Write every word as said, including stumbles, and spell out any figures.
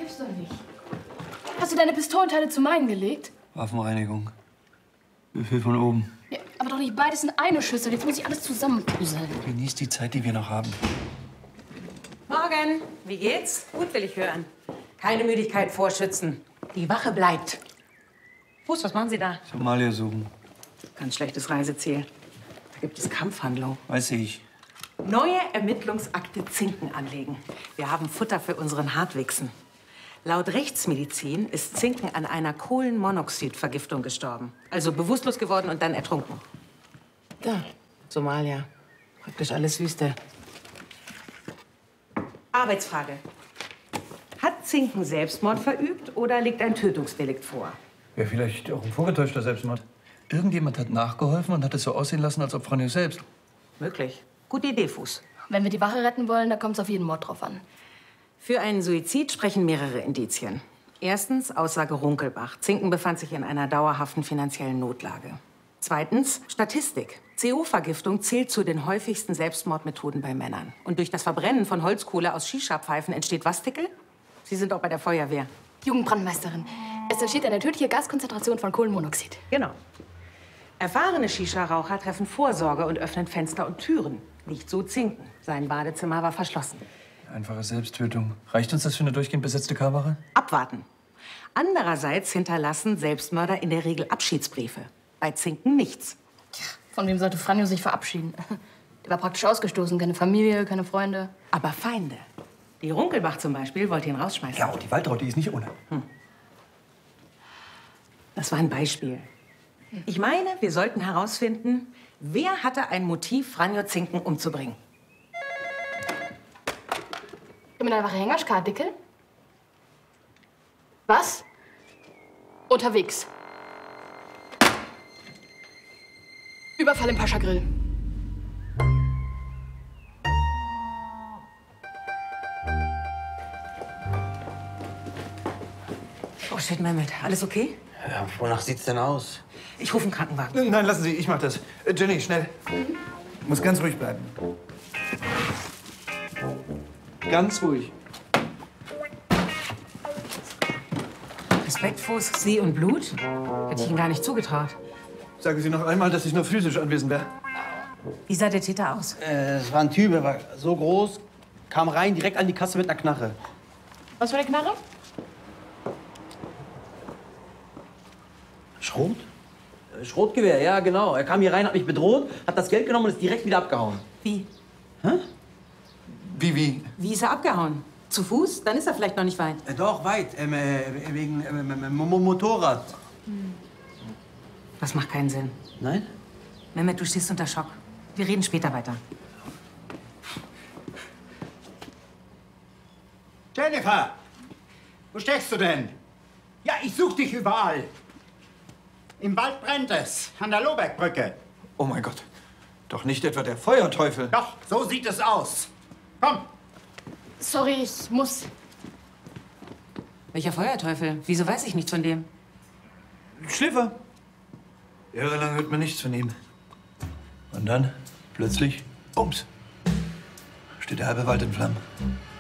gibt's doch nicht. Hast du deine Pistolenteile zu meinen gelegt? Waffenreinigung. Befehl von oben. Ja, aber doch nicht beides in eine Schüssel. Jetzt muss ich alles zusammenpuzzeln. Genieß die Zeit, die wir noch haben. Morgen. Wie geht's? Gut, will ich hören. Keine Müdigkeit vorschützen. Die Wache bleibt. Fuß, was machen Sie da? Somalia suchen. Ganz schlechtes Reiseziel. Da gibt es Kampfhandlung. Weiß ich. Neue Ermittlungsakte Zinken anlegen. Wir haben Futter für unseren Hartwichsen. Laut Rechtsmedizin ist Zinken an einer Kohlenmonoxidvergiftung gestorben. Also bewusstlos geworden und dann ertrunken. Da, Somalia. Praktisch alles Wüste. Arbeitsfrage. Hat Zinken Selbstmord verübt oder liegt ein Tötungsdelikt vor? Ja, vielleicht auch ein vorgetäuschter Selbstmord. Irgendjemand hat nachgeholfen und hat es so aussehen lassen, als ob Franjo selbst. Möglich. Gute Idee, Fuß. Wenn wir die Wache retten wollen, dann kommt es auf jeden Mord drauf an. Für einen Suizid sprechen mehrere Indizien. Erstens Aussage Runkelbach. Zinken befand sich in einer dauerhaften finanziellen Notlage. Zweitens Statistik. C O-Vergiftung zählt zu den häufigsten Selbstmordmethoden bei Männern. Und durch das Verbrennen von Holzkohle aus Shisha-Pfeifen entsteht was, Tickel? Sie sind auch bei der Feuerwehr. Jugendbrandmeisterin. Es entsteht eine tödliche Gaskonzentration von Kohlenmonoxid. Genau. Erfahrene Shisha-Raucher treffen Vorsorge und öffnen Fenster und Türen. Nicht so Zinken. Sein Badezimmer war verschlossen. Einfache Selbsttötung. Reicht uns das für eine durchgehend besetzte K-Wache? Abwarten. Andererseits hinterlassen Selbstmörder in der Regel Abschiedsbriefe. Bei Zinken nichts. Von wem sollte Franjo sich verabschieden? Der war praktisch ausgestoßen. Keine Familie, keine Freunde. Aber Feinde. Die Runkelbach zum Beispiel wollte ihn rausschmeißen. Ja, und die Waldraut, die ist nicht ohne. Hm. Das war ein Beispiel. Ich meine, wir sollten herausfinden, wer hatte ein Motiv, Franjo Zinken umzubringen. Kriminalwache Hengerschka, Dickel? Was? Unterwegs. Überfall im Pascha-Grill. Oh shit, Mehmet. Alles okay? Ja, wonach sieht's denn aus? Ich rufe einen Krankenwagen. Nein, lassen Sie, ich mach das. Äh, Jenny, schnell. Muss ganz ruhig bleiben. Ganz ruhig. Respektfuß, Sie und Blut? Hätte ich Ihnen gar nicht zugetraut. Sagen Sie noch einmal, dass ich nur physisch anwesend wäre. Wie sah der Täter aus? Äh, es war ein Typ, er war so groß, kam rein, direkt an die Kasse mit einer Knarre. Was für eine Knarre? Schrot? Äh, Schrotgewehr, ja, genau. Er kam hier rein, hat mich bedroht, hat das Geld genommen und ist direkt wieder abgehauen. Wie? Hä? Wie, wie? Wie ist er abgehauen? Zu Fuß? Dann ist er vielleicht noch nicht weit. Äh, doch, weit. Ähm, äh, wegen äh, Motorrad. Das macht keinen Sinn. Nein? Mehmet, du stehst unter Schock. Wir reden später weiter. Jennifer! Wo steckst du denn? Ja, ich such dich überall. Im Wald brennt es, an der Lohbergbrücke. Oh mein Gott. Doch nicht etwa der Feuerteufel. Doch, so sieht es aus. Komm! Sorry, ich muss. Welcher Feuerteufel? Wieso weiß ich nichts von dem? Schliffer. Jahrelang hört man nichts von ihm. Und dann, plötzlich, bums, steht der halbe Wald in Flammen.